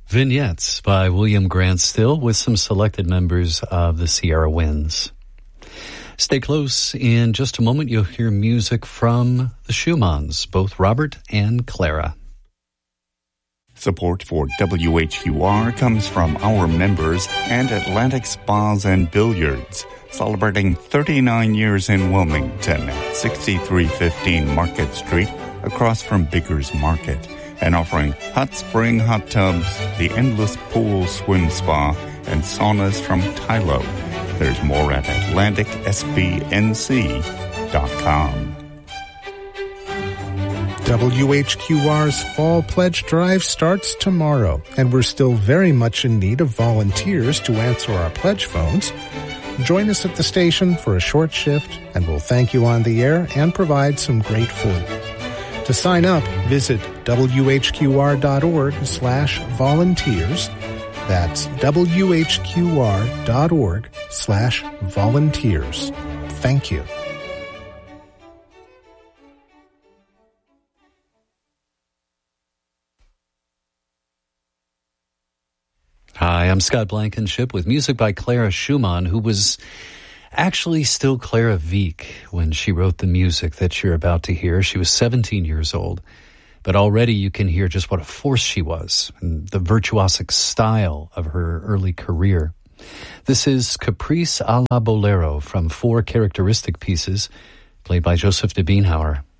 Vignettes by William Grant Still with some selected members of the Sierra Winds. Stay close. In just a moment, you'll hear music from the Schumanns, both Robert and Clara. Support for WHQR comes from our members and Atlantic Spas and Billiards, celebrating 39 years in Wilmington at 6315 Market Street, across from Bigger's Market, and offering hot spring hot tubs, the endless pool swim spa, and saunas from Tylo. There's more at AtlanticSBNC.com. WHQR's Fall Pledge Drive starts tomorrow, and we're still very much in need of volunteers to answer our pledge phones. Join us at the station for a short shift, and we'll thank you on the air and provide some great food. To sign up, visit WHQR.org/volunteers. That's WHQR.org/volunteers. Thank you. Hi, I'm Scott Blankenship with music by Clara Schumann, who was actually still Clara Wieck when she wrote the music that you're about to hear. She was 17 years old, but already you can hear just what a force she was and the virtuosic style of her early career. This is Caprice a la Bolero from 4 characteristic pieces played by Joseph de Beenhauer.